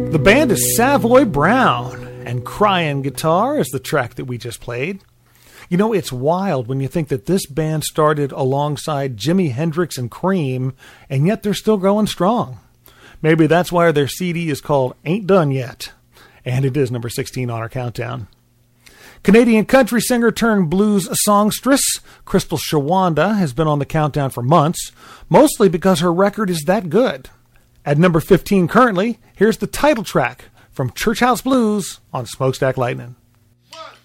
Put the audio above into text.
The band is Savoy Brown, and Cryin' Guitar is the track that we just played. You know, it's wild when you think that this band started alongside Jimi Hendrix and Cream, and yet they're still going strong. Maybe that's why their CD is called Ain't Done Yet, and it is number 16 on our countdown. Canadian country singer turned blues songstress Crystal Shawanda has been on the countdown for months, mostly because her record is that good. At number 15 currently, here's the title track from Church House Blues on Smokestack Lightning. 1,